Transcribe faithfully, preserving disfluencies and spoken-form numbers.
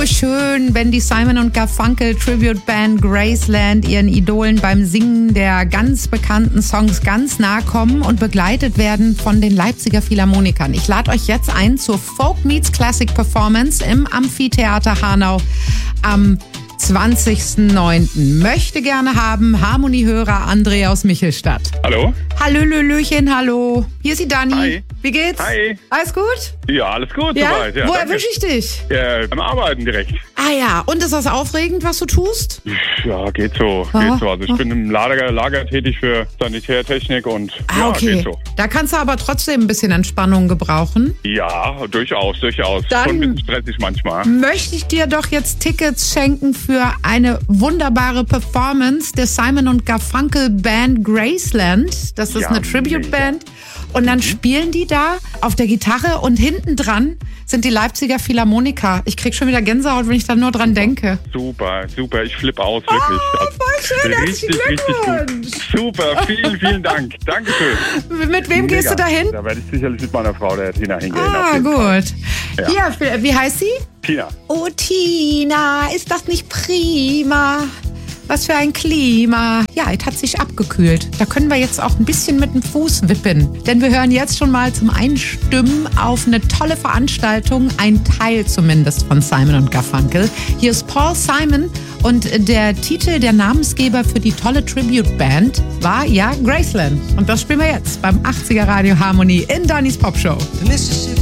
so schön, wenn die Simon und Garfunkel Tribute Band Graceland ihren Idolen beim Singen der ganz bekannten Songs ganz nahe kommen und begleitet werden von den Leipziger Philharmonikern. Ich lade euch jetzt ein zur Folk Meets Classic Performance im Amphitheater Hanau am zwanzigsten neunten Möchte gerne haben Harmoniehörer André aus Michelstadt. Hallo? Hallöchen, hallo. Hier ist die Dani. Hi. Wie geht's? Hi. Alles gut? Ja, alles gut Ja? soweit. Ja, Wo danke. erwische ich dich? Ja, beim Arbeiten direkt. Ah ja, und ist das aufregend, was du tust? Ja, geht so. Aha. Geht so. Also ich bin im Lager, Lager tätig für Sanitärtechnik und Ah, ja, okay. geht so. Da kannst du aber trotzdem ein bisschen Entspannung gebrauchen. Ja, durchaus, durchaus. Dann- Schon ein bisschen stressig manchmal. Möchte ich dir doch jetzt Tickets schenken für eine wunderbare Performance der Simon und Garfunkel Band Graceland. Das ist Ja, eine Tribute-Band. Und dann spielen die da auf der Gitarre und hinten dran sind die Leipziger Philharmoniker. Ich krieg schon wieder Gänsehaut, wenn ich da nur dran denke. Super, super. Ich flippe aus, wirklich. Oh, voll schön. Herzlichen Richtig, richtig Glückwunsch. gut. Super, vielen, vielen Dank. Dankeschön. Mit wem gehst du Mega. da hin? Da werde ich sicherlich mit meiner Frau, der Tina, hingehen. auf Ah, jeden Fall. gut. Ja. Hier, wie heißt sie? Tina. Oh, Tina, ist das nicht prima? Was für ein Klima. Ja, es hat sich abgekühlt. Da können wir jetzt auch ein bisschen mit dem Fuß wippen. Denn wir hören jetzt schon mal zum Einstimmen auf eine tolle Veranstaltung, ein Teil zumindest von Simon und Garfunkel. Hier ist Paul Simon und der Titel, der Namensgeber für die tolle Tribute-Band war ja Graceland. Und das spielen wir jetzt beim achtziger Radio Harmonie in Dannys Popshow. The Mississippi